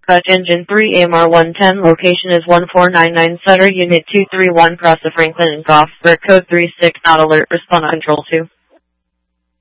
Engine 3 AMR 110, location is 1499 Sutter, Unit 231, cross the Franklin and Goff, Burt code 36, not alert, respond on Control 2.